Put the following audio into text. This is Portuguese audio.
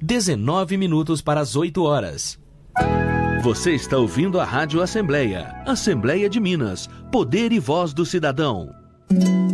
19 minutos para as 8 horas. Você está ouvindo a Rádio Assembleia. Assembleia de Minas. Poder e voz do cidadão.